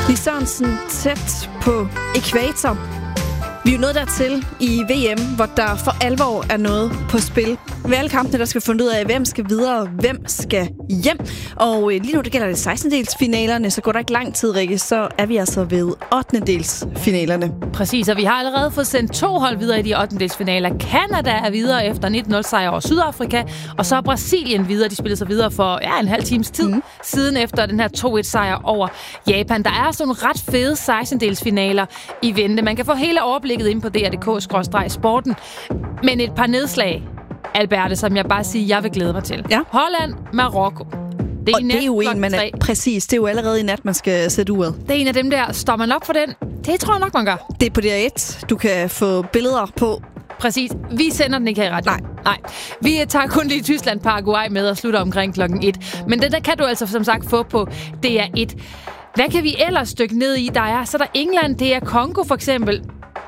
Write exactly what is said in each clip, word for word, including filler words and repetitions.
Lis Sørensen tæt på ækvator. Vi er jo nået dertil i V M, hvor der for alvor er noget på spil. Ved alle kampene, der skal finde ud af, hvem skal videre, hvem skal hjem. Og lige nu, det gælder det sekstendedelsfinalerne, så går der ikke lang tid, Rikke, så er vi altså ved ottendedelsfinalerne. Præcis, og vi har allerede fået sendt to hold videre i de ottendedelsfinaler. Canada er videre efter nitten nul sejr over Sydafrika, og så er Brasilien videre. De spillede sig videre for ja, en halv times tid mm. siden efter den her to et sejr over Japan. Der er sådan nogle ret fede sekstendedelsfinaler i vente. Man kan få hele overblikket ind på D R punktum d k skråstreg sporten. Men et par nedslag, Alberte, som jeg bare siger, jeg vil glæde mig til. Ja. Holland, Marokko. Det er, og det er jo en, man er, præcis, det er jo allerede i nat, man skal sætte uret. Det er en af dem der, står man op for den? Det tror jeg nok, man gør. Det er på D R et, du kan få billeder på. Præcis. Vi sender den ikke her i radio. Nej. Nej. Vi tager kun lige Tyskland, Paraguay med og slutter omkring klokken et. Men det der kan du altså som sagt få på D R et. Hvad kan vi ellers stykke ned i? Der er, så er der England, det er Kongo for eksempel.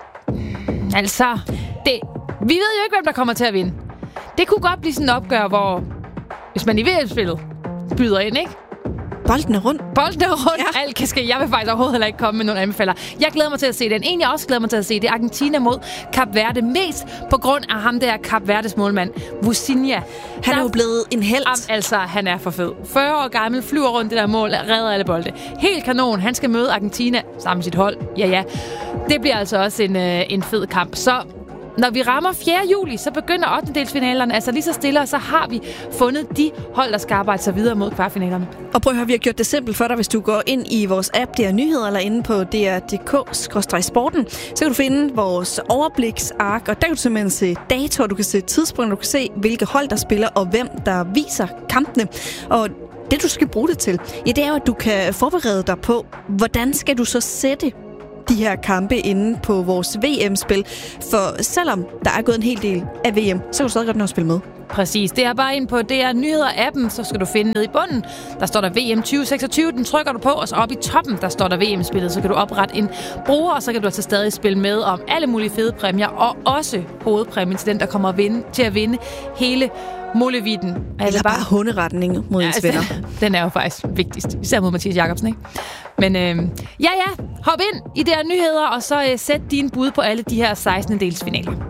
Altså, det, vi ved jo ikke, hvem der kommer til at vinde. Det kunne godt blive sådan en opgør, hvor hvis man i V M-spillet byder ind, ikke? Bolden er rundt. Bolden er rundt. Ja. Alt kan ske. Jeg vil faktisk overhovedet heller ikke komme med nogle anbefaler. Jeg glæder mig til at se den. En, jeg også glæder mig til at se, det er Argentina mod Kap Verde. Mest på grund af ham der Kap Verdes målmand, Vucinha. Han er jo blevet en helt. Altså, han er for fed. fyrre år gammel, flyver rundt det der mål, redder alle bolde. Helt kanon. Han skal møde Argentina sammen med sit hold. Ja, ja. Det bliver altså også en, øh, en fed kamp. Så når vi rammer fjerde juli, så begynder ottendedelsfinalerne. Altså lige så stille, og så har vi fundet de hold, der skal arbejde sig videre mod kvartfinalerne. Og prøv at høre, vi har gjort det simpelt for dig. Hvis du går ind i vores app, D R Nyheder, eller inde på D R punktum d k skråstreg sporten, så kan du finde vores overbliksark, og der kan du simpelthen se datoer, du kan se tidspunkter, du kan se, hvilke hold, der spiller, og hvem, der viser kampene. Og det, du skal bruge det til, ja, det er jo, at du kan forberede dig på, hvordan skal du så sætte de her kampe inde på vores V M-spil. For selvom der er gået en hel del af V M, så kan du stadig godt nå at spille med. Præcis. Det er bare ind på D R Nyheder-appen, så skal du finde ned i bunden. Der står der V M tyve seksogtyve, den trykker du på, og så oppe i toppen, der står der V M-spillet. Så kan du oprette en bruger, og så kan du altså stadig spille med om alle mulige fede præmier, og også hovedpræmien til den, der kommer at vinde, til at vinde hele måleviden. Eller bare hunderetning mod ens venner. Den er jo faktisk vigtigst, især mod Mathias Jacobsen, ikke? Men øh, ja, ja, hop ind i D R Nyheder, og så øh, sæt dine bud på alle de her sekstendedelsfinaler.